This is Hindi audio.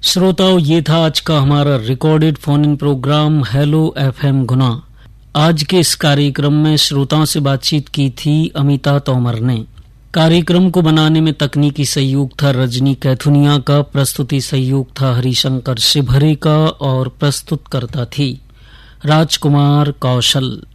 श्रोताओं, ये था आज का हमारा recorded phone in programme hello FM गुना। आज के इस कार्यक्रम में श्रोताओं से बातचीत की थी अमिता तोमर ने। कार्यक्रम को बनाने में तकनीकी सहयोग था रजनी कैथुनिया का, प्रस्तुति सहयोग था हरिशंकर शिभरे का और प्रस्तुत करता थी राजकुमार कौशल।